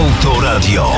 Autoradio.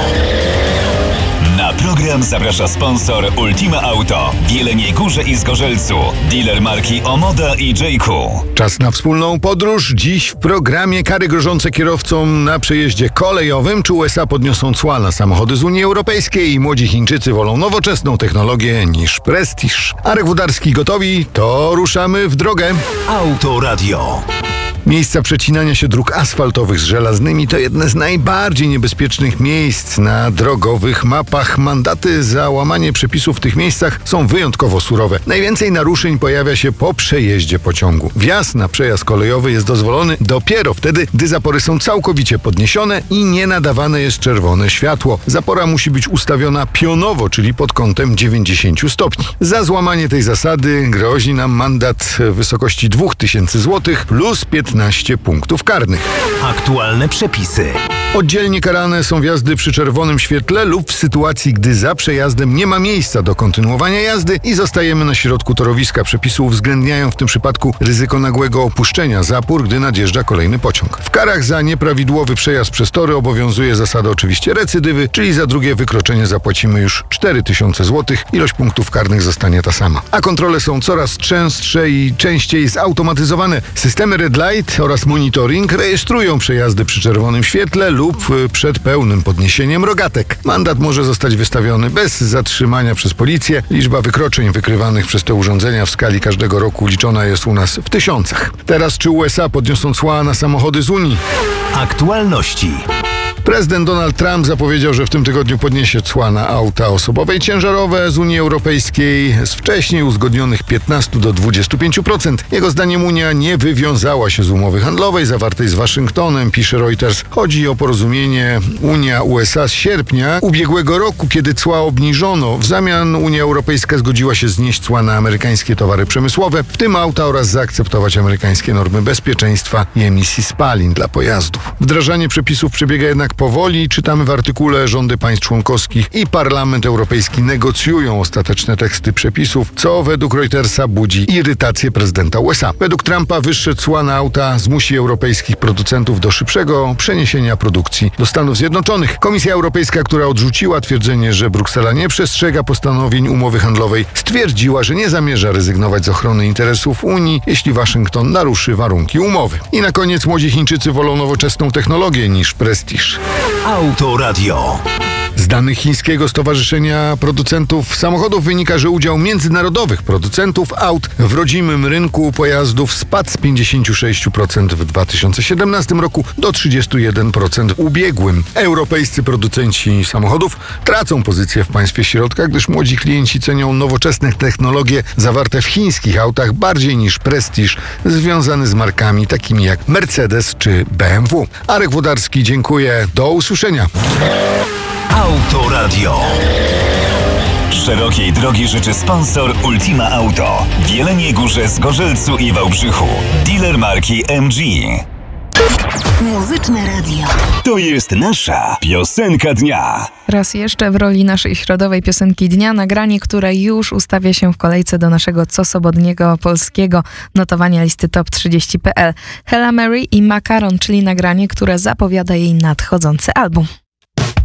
Na program zaprasza sponsor Ultima Auto w Jeleniej Górze i Zgorzelcu. Dealer marki Omoda i J.Q. Czas na wspólną podróż. Dziś w programie kary grożące kierowcom na przejeździe kolejowym. Czy USA podniosą cła na samochody z Unii Europejskiej i młodzi Chińczycy wolą nowoczesną technologię niż prestiż? Arek Włodarski gotowi? To ruszamy w drogę. Autoradio. Miejsca przecinania się dróg asfaltowych z żelaznymi to jedne z najbardziej niebezpiecznych miejsc na drogowych mapach. Mandaty za łamanie przepisów w tych miejscach są wyjątkowo surowe. Najwięcej naruszeń pojawia się po przejeździe pociągu. Wjazd na przejazd kolejowy jest dozwolony dopiero wtedy, gdy zapory są całkowicie podniesione i nie nadawane jest czerwone światło. Zapora musi być ustawiona pionowo, czyli pod kątem 90 stopni. Za złamanie tej zasady grozi nam mandat w wysokości 2000 zł plus 15 punktów karnych. Aktualne przepisy. Oddzielnie karane są wjazdy przy czerwonym świetle lub w sytuacji, gdy za przejazdem nie ma miejsca do kontynuowania jazdy i zostajemy na środku torowiska. Przepisy uwzględniają w tym przypadku ryzyko nagłego opuszczenia zapór, gdy nadjeżdża kolejny pociąg. W karach za nieprawidłowy przejazd przez tory obowiązuje zasada oczywiście recydywy, czyli za drugie wykroczenie zapłacimy już 4000 zł. Ilość punktów karnych zostanie ta sama. A kontrole są coraz częstsze i częściej zautomatyzowane. Systemy Red Light oraz monitoring rejestrują przejazdy przy czerwonym świetle lub przed pełnym podniesieniem rogatek. Mandat może zostać wystawiony bez zatrzymania przez policję. Liczba wykroczeń wykrywanych przez te urządzenia w skali każdego roku liczona jest u nas w tysiącach. Teraz czy USA podniosą cła na samochody z Unii? Aktualności. Prezydent Donald Trump zapowiedział, że w tym tygodniu podniesie cła na auta osobowe i ciężarowe z Unii Europejskiej z wcześniej uzgodnionych 15 do 25%. Jego zdaniem Unia nie wywiązała się z umowy handlowej zawartej z Waszyngtonem, pisze Reuters. Chodzi o porozumienie Unia-USA z sierpnia ubiegłego roku, kiedy cła obniżono. W zamian Unia Europejska zgodziła się znieść cła na amerykańskie towary przemysłowe, w tym auta, oraz zaakceptować amerykańskie normy bezpieczeństwa i emisji spalin dla pojazdów. Wdrażanie przepisów przebiega jednak powoli. Czytamy w artykule: rządy państw członkowskich i Parlament Europejski negocjują ostateczne teksty przepisów, co według Reutersa budzi irytację prezydenta USA. Według Trumpa wyższe cła na auta zmusi europejskich producentów do szybszego przeniesienia produkcji do Stanów Zjednoczonych. Komisja Europejska, która odrzuciła twierdzenie, że Bruksela nie przestrzega postanowień umowy handlowej, stwierdziła, że nie zamierza rezygnować z ochrony interesów Unii, jeśli Waszyngton naruszy warunki umowy. I na koniec: młodzi Chińczycy wolą nowoczesną technologię niż prestiż. Autoradio. Z danych Chińskiego Stowarzyszenia Producentów Samochodów wynika, że udział międzynarodowych producentów aut w rodzimym rynku pojazdów spadł z 56% w 2017 roku do 31% w ubiegłym. Europejscy producenci samochodów tracą pozycję w państwie środka, gdyż młodzi klienci cenią nowoczesne technologie zawarte w chińskich autach bardziej niż prestiż związany z markami takimi jak Mercedes czy BMW. Arek Włodarski, dziękuję. Do usłyszenia. Autoradio. Szerokiej drogi życzy sponsor Ultima Auto w Jeleniej Górze, Zgorzelcu i Wałbrzychu. Dealer marki MG. Muzyczne radio. To jest nasza piosenka dnia. Raz jeszcze w roli naszej środowej piosenki dnia nagranie, które już ustawia się w kolejce do naszego cosobodniego polskiego notowania listy Top 30.pl. Hail Mary i Makaron, czyli nagranie, które zapowiada jej nadchodzący album.